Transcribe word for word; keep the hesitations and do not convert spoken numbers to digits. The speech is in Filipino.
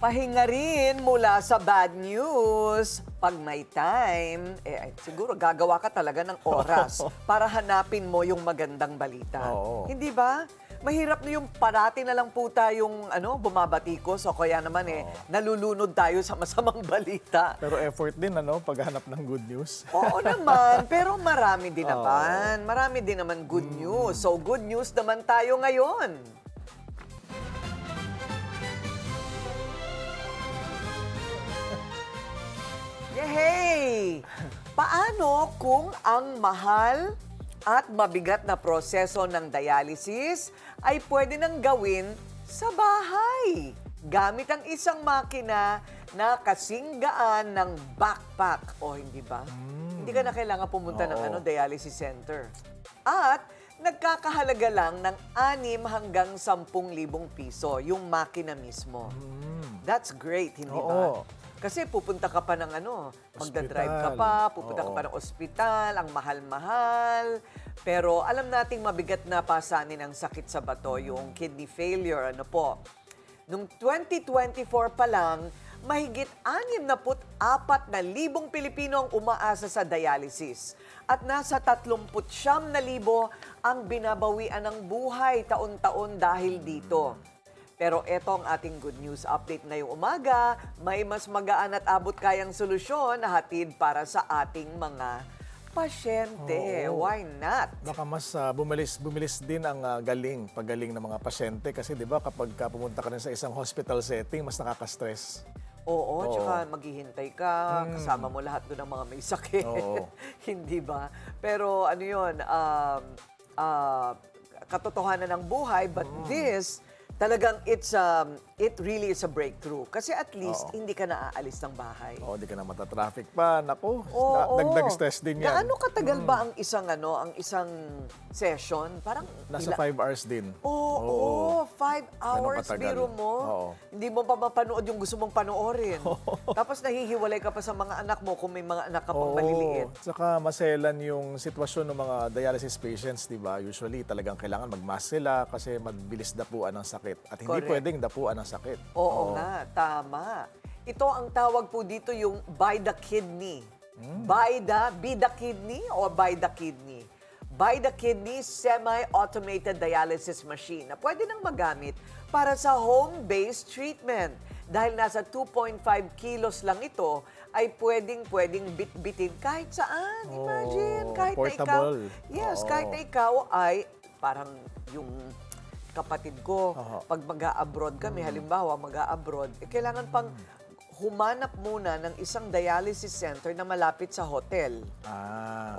Pahinga rin mula sa bad news. Pag may time, eh, ay, siguro gagawa ka talaga ng oras para hanapin mo yung magandang balita. Oo. Hindi ba? Mahirap na yung parati na lang po tayong ano, bumabatikos o kaya naman eh, nalulunod tayo sa masamang balita. Pero effort din, ano, paghanap ng good news. Oo naman, pero marami din naman. Marami din naman good news. So good news naman tayo ngayon. Yehey! Paano kung ang mahal at mabigat na proseso ng dialysis ay pwede nang gawin sa bahay gamit ang isang makina na kasing gaan ng backpack? O hindi ba? Hindi ka na kailangan pumunta ng Oo. ano, dialysis center. At nagkakahalaga lang ng anim hanggang sampung libong piso yung makina mismo. That's great, hindi ba? Oo. Kasi pupunta ka pa ng ano, magdadrive ka Ospital. pa, pupunta ka Oo. pa ng ospital, ang mahal-mahal. Pero alam nating mabigat na pasanin ang sakit sa bato, yung kidney failure, ano po. Noong twenty twenty-four pa lang, mahigit anim na apat na libong Pilipino ang umaasa sa dialysis. At nasa tatlumput siyam na libo ang binabawian ng buhay taon-taon dahil dito. Pero eto ang ating good news update ngayong umaga. May mas magaan at abot kayang solusyon na hatid para sa ating mga pasyente. Oo. Why not? Baka mas ah, bumilis, bumilis din ang ah, galing, paggaling ng mga pasyente. Kasi di ba kapag ka pumunta ka rin sa isang hospital setting, mas nakaka-stress. Oo, Oo. tsaka maghihintay ka, kasama mo lahat doon ng mga may sakit. Oo. Hindi ba? Pero ano yun, um, ah, katotohanan ng buhay, but this, talagang it's um, it really is a breakthrough. Kasi at least Oo. hindi ka na aalis ng bahay. Oo, di ka na matatraffic pa. Naku, Oo, na- oo. dagdag stress din yan. Gaano katagal ba ang isang ano, ang isang session? Parang Nasa ila- five hours din. Oo, oo, five hours, katagal. biro mo. Oo. Hindi mo pa mapanood yung gusto mong panoorin. Tapos nahihiwalay ka pa sa mga anak mo kung may mga anak ka pang Oo. maliliit. Saka maselan yung sitwasyon ng mga dialysis patients, di ba? Usually talagang kailangan mag-mask sila kasi mabilis dapuan ng sakit. At hindi Correct. pwedeng dapuan ng sakit. Oo nga, tama. Ito ang tawag po dito yung by the kidney. Hmm. By the, be the kidney or by the kidney? By the kidney semi-automated dialysis machine na pwede nang magamit para sa home-based treatment. Dahil nasa two point five kilos lang ito, ay pwedeng-pwedeng bit-bitin kahit saan. Imagine, Oh, kahit na ikaw. portable. Yes, Oo. kahit na ikaw ay parang yung kapatid ko, Oo. pag mag-a-abroad kami, halimbawa mag-a-abroad, eh, kailangan pang humanap muna ng isang dialysis center na malapit sa hotel. Ah.